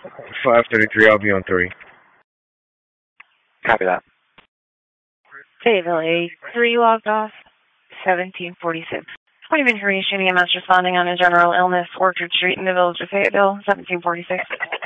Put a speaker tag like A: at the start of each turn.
A: 5:33. I'll be on 3.
B: Copy that.
C: Fayetteville A3 logged off, 1746. Point of information, EMS responding on a general illness, Orchard Street in the village of Fayetteville, 1746.